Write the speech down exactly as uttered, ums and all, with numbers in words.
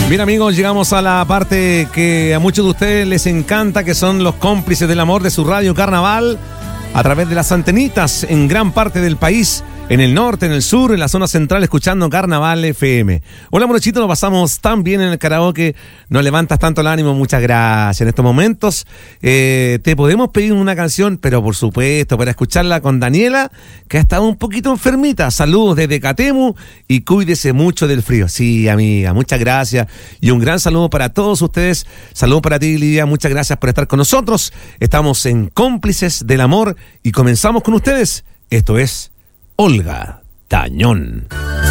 Bien, amigos, llegamos a la parte que a muchos de ustedes les encanta, que son los cómplices del amor de su radio Carnaval, a través de las antenitas en gran parte del país, en el norte, en el sur, en la zona central, escuchando Carnaval F M. Hola, Morochito, nos pasamos tan bien en el karaoke, nos levantas tanto el ánimo, muchas gracias. En estos momentos eh, te podemos pedir una canción, pero por supuesto, para escucharla con Daniela, que ha estado un poquito enfermita. Saludos desde Catemu y cuídese mucho del frío. Sí, amiga, muchas gracias. Y un gran saludo para todos ustedes. Saludos para ti, Lidia, muchas gracias por estar con nosotros. Estamos en Cómplices del Amor y comenzamos con ustedes. Esto es Olga Tañón.